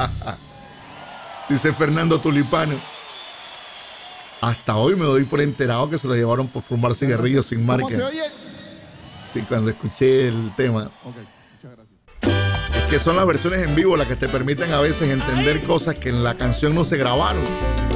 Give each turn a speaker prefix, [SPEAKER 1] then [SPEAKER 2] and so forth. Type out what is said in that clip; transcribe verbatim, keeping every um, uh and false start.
[SPEAKER 1] Dice Fernando Tulipano. Hasta hoy me doy por enterado que se lo llevaron por fumar cigarrillos sin marca.
[SPEAKER 2] ¿Cómo se oye?
[SPEAKER 1] Sí, cuando escuché el tema.
[SPEAKER 2] Ok, muchas gracias.
[SPEAKER 1] Es que son las versiones en vivo las que te permiten a veces entender cosas que en la canción no se grabaron.